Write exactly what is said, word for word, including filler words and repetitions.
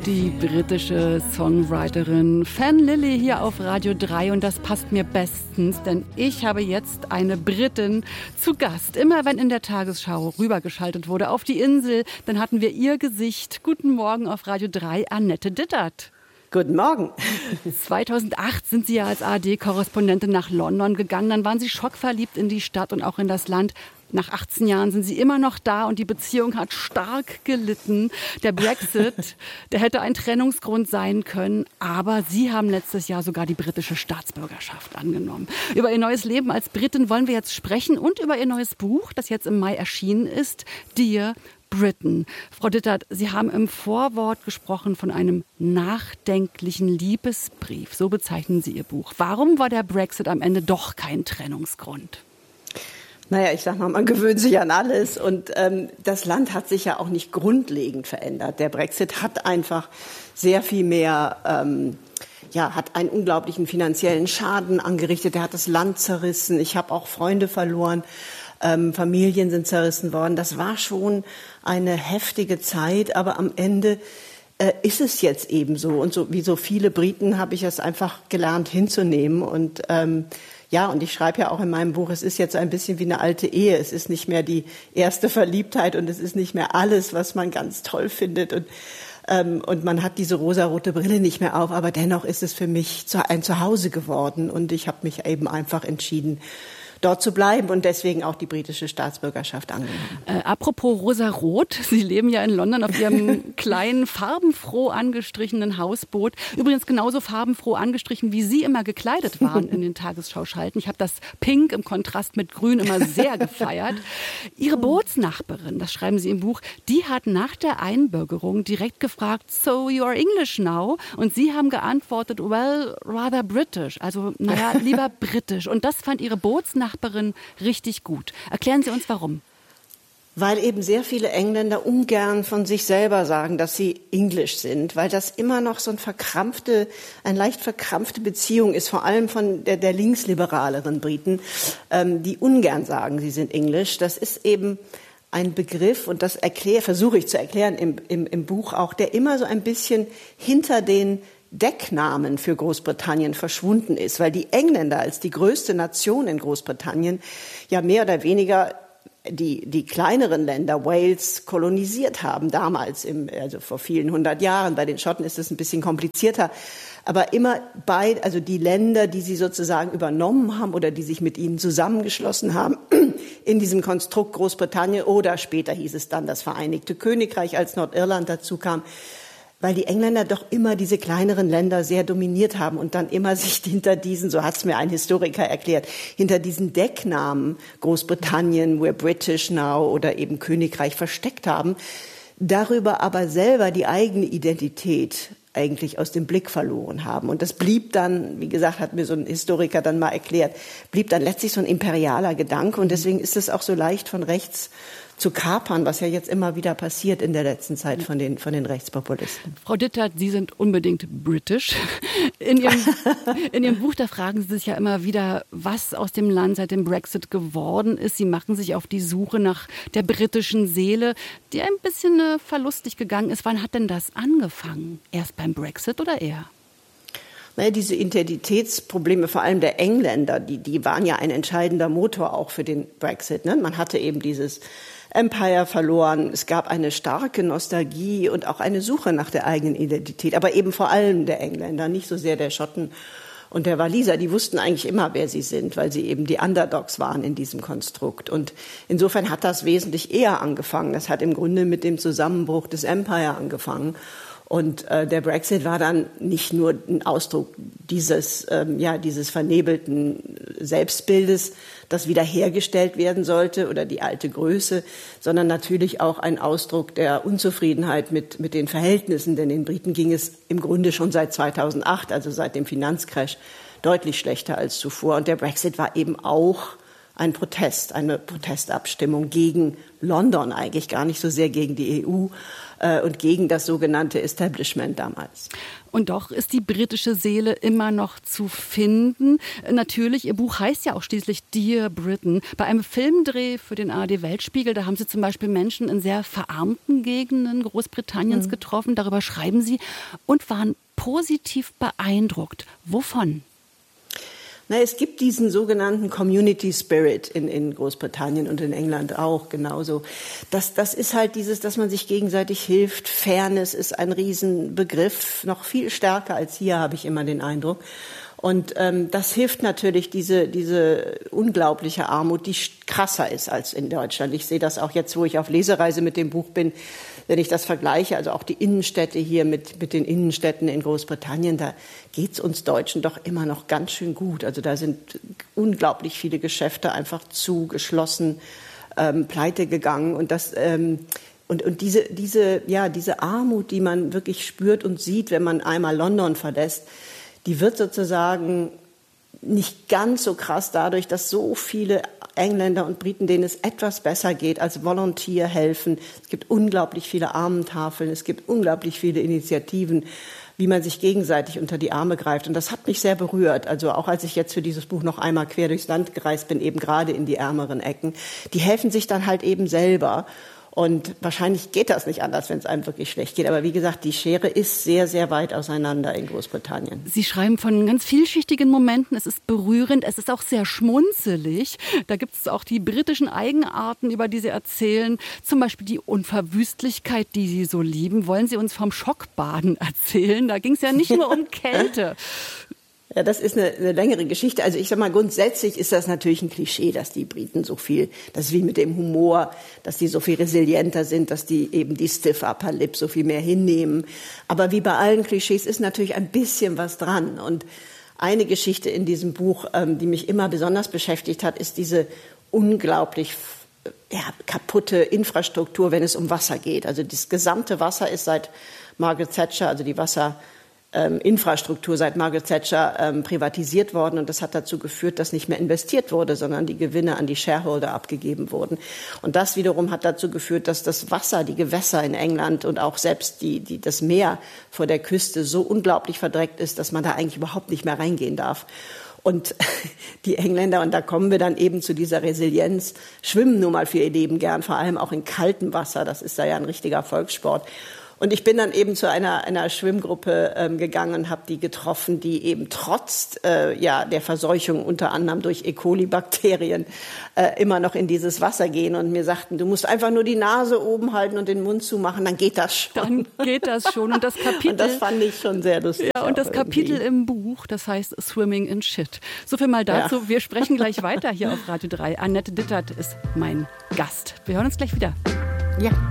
Die britische Songwriterin Fan Lily hier auf Radio drei und das passt mir bestens, denn ich habe jetzt eine Britin zu Gast. Immer wenn in der Tagesschau rübergeschaltet wurde auf die Insel, dann hatten wir ihr Gesicht. Guten Morgen auf Radio drei, Annette Dittert. Guten Morgen. zweitausendacht sind Sie ja als A R D-Korrespondentin nach London gegangen. Dann waren Sie schockverliebt in die Stadt und auch in das Land. Nach achtzehn Jahren sind Sie immer noch da und die Beziehung hat stark gelitten. Der Brexit, der hätte ein Trennungsgrund sein können, aber Sie haben letztes Jahr sogar die britische Staatsbürgerschaft angenommen. Über Ihr neues Leben als Britin wollen wir jetzt sprechen und über Ihr neues Buch, das jetzt im Mai erschienen ist, Dear Britain. Frau Dittert, Sie haben im Vorwort gesprochen von einem nachdenklichen Liebesbrief. So bezeichnen Sie Ihr Buch. Warum war der Brexit am Ende doch kein Trennungsgrund? Naja, ich sag mal, man gewöhnt sich an alles und ähm, das Land hat sich ja auch nicht grundlegend verändert. Der Brexit hat einfach sehr viel mehr, ähm, ja, hat einen unglaublichen finanziellen Schaden angerichtet. Er hat das Land zerrissen. Ich habe auch Freunde verloren. Ähm, Familien sind zerrissen worden. Das war schon eine heftige Zeit, aber am Ende äh, ist es jetzt eben so. Und so wie so viele Briten habe ich es einfach gelernt hinzunehmen und ähm, ja, und ich schreibe ja auch in meinem Buch, es ist jetzt ein bisschen wie eine alte Ehe. Es ist nicht mehr die erste Verliebtheit und es ist nicht mehr alles, was man ganz toll findet. Und, ähm, und man hat diese rosarote Brille nicht mehr auf. Aber dennoch ist es für mich zu, ein Zuhause geworden. Und ich habe mich eben einfach entschieden, dort zu bleiben und deswegen auch die britische Staatsbürgerschaft angenommen. Äh, apropos rosarot, Sie leben ja in London auf Ihrem kleinen, farbenfroh angestrichenen Hausboot. Übrigens genauso farbenfroh angestrichen, wie Sie immer gekleidet waren in den Tagesschau-Schalten. Ich habe das Pink im Kontrast mit Grün immer sehr gefeiert. Ihre Bootsnachbarin, das schreiben Sie im Buch, die hat nach der Einbürgerung direkt gefragt, so you are English now? Und Sie haben geantwortet, well, rather British. Also, naja, lieber britisch. Und das fand Ihre Bootsnachbarin Nachbarin richtig gut. Erklären Sie uns, warum. Weil eben sehr viele Engländer ungern von sich selber sagen, dass sie Englisch sind, weil das immer noch so ein verkrampfte, ein leicht verkrampfte Beziehung ist, vor allem von der, der linksliberaleren Briten, ähm, die ungern sagen, sie sind Englisch. Das ist eben ein Begriff, und das erkläre, versuche ich zu erklären im, im, im Buch auch, der immer so ein bisschen hinter den Decknamen für Großbritannien verschwunden ist, weil die Engländer als die größte Nation in Großbritannien ja mehr oder weniger die, die kleineren Länder Wales kolonisiert haben, damals, im, also vor vielen hundert Jahren. Bei den Schotten ist es ein bisschen komplizierter. Aber immer bei, also die Länder, die sie sozusagen übernommen haben oder die sich mit ihnen zusammengeschlossen haben in diesem Konstrukt Großbritannien, oder später hieß es dann das Vereinigte Königreich, als Nordirland dazu kam, weil die Engländer doch immer diese kleineren Länder sehr dominiert haben und dann immer sich hinter diesen, so hat es mir ein Historiker erklärt, hinter diesen Decknamen Großbritannien, we're British now oder eben Königreich versteckt haben, darüber aber selber die eigene Identität eigentlich aus dem Blick verloren haben. Und das blieb dann, wie gesagt, hat mir so ein Historiker dann mal erklärt, blieb dann letztlich so ein imperialer Gedanke und deswegen ist es auch so leicht von rechts zu kapern, was ja jetzt immer wieder passiert in der letzten Zeit von den, von den Rechtspopulisten. Frau Dittert, Sie sind unbedingt britisch. In Ihrem, in Ihrem Buch, da fragen Sie sich ja immer wieder, was aus dem Land seit dem Brexit geworden ist. Sie machen sich auf die Suche nach der britischen Seele, die ein bisschen äh, verlustig gegangen ist. Wann hat denn das angefangen? Erst beim Brexit oder eher? Naja, diese Identitätsprobleme, vor allem der Engländer, die, die waren ja ein entscheidender Motor auch für den Brexit. Ne? Man hatte eben dieses Empire verloren. Es gab eine starke Nostalgie und auch eine Suche nach der eigenen Identität. Aber eben vor allem der Engländer, nicht so sehr der Schotten und der Waliser. Die wussten eigentlich immer, wer sie sind, weil sie eben die Underdogs waren in diesem Konstrukt. Und insofern hat das wesentlich eher angefangen. Das hat im Grunde mit dem Zusammenbruch des Empire angefangen. Und äh, der Brexit war dann nicht nur ein Ausdruck dieses, ähm, ja, dieses vernebelten Selbstbildes, das wiederhergestellt werden sollte, oder die alte Größe, sondern natürlich auch ein Ausdruck der Unzufriedenheit mit, mit den Verhältnissen. Denn den Briten ging es im Grunde schon seit zweitausendacht, also seit dem Finanzcrash, deutlich schlechter als zuvor. Und der Brexit war eben auch ein Protest, eine Protestabstimmung gegen London, eigentlich gar nicht so sehr gegen die E U äh, und gegen das sogenannte Establishment damals. Und doch ist die britische Seele immer noch zu finden. Natürlich, Ihr Buch heißt ja auch schließlich Dear Britain. Bei einem Filmdreh für den A R D-Weltspiegel, da haben Sie zum Beispiel Menschen in sehr verarmten Gegenden Großbritanniens mhm. getroffen. Darüber schreiben Sie und waren positiv beeindruckt. Wovon? Na, es gibt diesen sogenannten Community Spirit in, in Großbritannien und in England auch genauso. Das, das ist halt dieses, dass man sich gegenseitig hilft. Fairness ist ein Riesenbegriff, noch viel stärker als hier, habe ich immer den Eindruck. Und ähm, das hilft natürlich, diese, diese unglaubliche Armut, die krasser ist als in Deutschland. Ich sehe das auch jetzt, wo ich auf Lesereise mit dem Buch bin, wenn ich das vergleiche, also auch die Innenstädte hier mit, mit den Innenstädten in Großbritannien, da geht's uns Deutschen doch immer noch ganz schön gut. Also da sind unglaublich viele Geschäfte einfach zu, geschlossen, ähm, pleite gegangen. Und das, ähm, und, und diese, diese, ja, diese Armut, die man wirklich spürt und sieht, wenn man einmal London verlässt, die wird sozusagen nicht ganz so krass dadurch, dass so viele Engländer und Briten, denen es etwas besser geht, als Volunteer helfen. Es gibt unglaublich viele Armentafeln, es gibt unglaublich viele Initiativen, wie man sich gegenseitig unter die Arme greift. Und das hat mich sehr berührt. Also auch als ich jetzt für dieses Buch noch einmal quer durchs Land gereist bin, eben gerade in die ärmeren Ecken, die helfen sich dann halt eben selber. Und wahrscheinlich geht das nicht anders, wenn es einem wirklich schlecht geht. Aber wie gesagt, die Schere ist sehr, sehr weit auseinander in Großbritannien. Sie schreiben von ganz vielschichtigen Momenten. Es ist berührend, es ist auch sehr schmunzelig. Da gibt es auch die britischen Eigenarten, über die Sie erzählen. Zum Beispiel die Unverwüstlichkeit, die Sie so lieben. Wollen Sie uns vom Schockbaden erzählen? Da ging es ja nicht nur um Kälte. Ja, das ist eine, eine längere Geschichte. Also ich sag mal, grundsätzlich ist das natürlich ein Klischee, dass die Briten so viel, das ist wie mit dem Humor, dass die so viel resilienter sind, dass die eben die stiff upper lip so viel mehr hinnehmen. Aber wie bei allen Klischees ist natürlich ein bisschen was dran. Und eine Geschichte in diesem Buch, ähm, die mich immer besonders beschäftigt hat, ist diese unglaublich ja, kaputte Infrastruktur, wenn es um Wasser geht. Also das gesamte Wasser ist seit Margaret Thatcher, also die Wasser Ähm, Infrastruktur seit Margaret Thatcher ähm, privatisiert worden und das hat dazu geführt, dass nicht mehr investiert wurde, sondern die Gewinne an die Shareholder abgegeben wurden. Und das wiederum hat dazu geführt, dass das Wasser, die Gewässer in England und auch selbst die, die, das Meer vor der Küste so unglaublich verdreckt ist, dass man da eigentlich überhaupt nicht mehr reingehen darf. Und die Engländer, und da kommen wir dann eben zu dieser Resilienz, schwimmen nun mal für ihr Leben gern, vor allem auch in kaltem Wasser. Das ist da ja ein richtiger Volkssport. Und ich bin dann eben zu einer, einer Schwimmgruppe ähm, gegangen und habe die getroffen, die eben trotz äh, ja, der Verseuchung unter anderem durch E. coli-Bakterien äh, immer noch in dieses Wasser gehen und mir sagten, du musst einfach nur die Nase oben halten und den Mund zumachen, dann geht das schon. Dann geht das schon. Und das Kapitel, und das fand ich schon sehr lustig. Ja, und das Kapitel irgendwie im Buch, das heißt Swimming in Shit. So viel mal dazu. Ja. Wir sprechen gleich weiter hier auf Radio drei. Annette Dittert ist mein Gast. Wir hören uns gleich wieder. Ja.